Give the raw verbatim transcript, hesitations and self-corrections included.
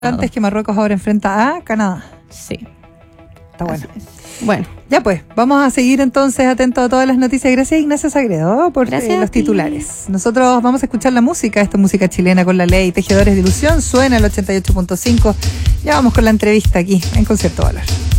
Antes que Marruecos ahora enfrenta a Canadá. Sí. Está bueno. Bueno. Ya pues, vamos a seguir entonces atentos a todas las noticias. Gracias Ignacia Sagredo por eh, los titulares. Nosotros vamos a escuchar la música, esta música chilena con la ley. Tejedores de Ilusión, suena el ochenta y ocho punto cinco. Ya vamos con la entrevista aquí en Concierto Valor.